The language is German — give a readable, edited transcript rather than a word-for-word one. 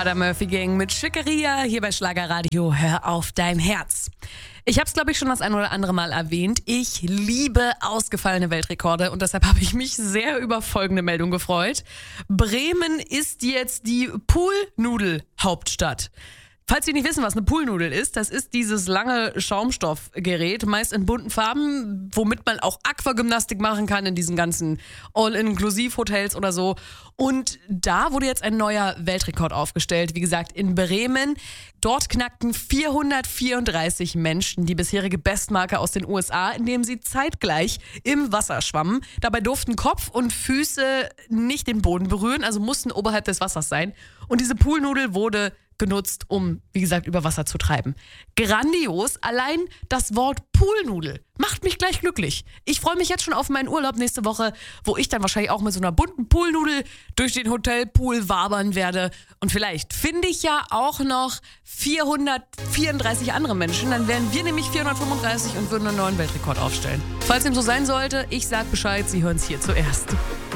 Starter Murphy Gang mit Schickeria hier bei Schlagerradio. Hör auf dein Herz. Ich habe es, glaube ich, schon das ein oder andere Mal erwähnt. Ich liebe ausgefallene Weltrekorde und deshalb habe ich mich sehr über folgende Meldung gefreut. Bremen ist jetzt die Poolnudel-Hauptstadt. Falls Sie nicht wissen, was eine Poolnudel ist, das ist dieses lange Schaumstoffgerät, meist in bunten Farben, womit man auch Aquagymnastik machen kann in diesen ganzen All-Inklusiv-Hotels oder so. Und da wurde jetzt ein neuer Weltrekord aufgestellt, wie gesagt, in Bremen. Dort knackten 434 Menschen die bisherige Bestmarke aus den USA, indem sie zeitgleich im Wasser schwammen. Dabei durften Kopf und Füße nicht den Boden berühren, also mussten oberhalb des Wassers sein. Und diese Poolnudel wurde genutzt, um, wie gesagt, über Wasser zu treiben. Grandios, allein das Wort Poolnudel macht mich gleich glücklich. Ich freue mich jetzt schon auf meinen Urlaub nächste Woche, wo ich dann wahrscheinlich auch mit so einer bunten Poolnudel durch den Hotelpool wabern werde. Und vielleicht finde ich ja auch noch 434 andere Menschen, dann wären wir nämlich 435 und würden einen neuen Weltrekord aufstellen. Falls dem so sein sollte, ich sag Bescheid, Sie hören es hier zuerst.